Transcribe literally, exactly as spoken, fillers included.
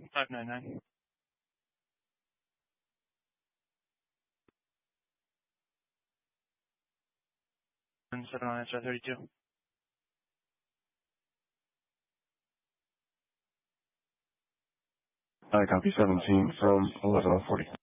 five nine nine. seven on answer thirty-two. I copy seventeen from eleven oh forty.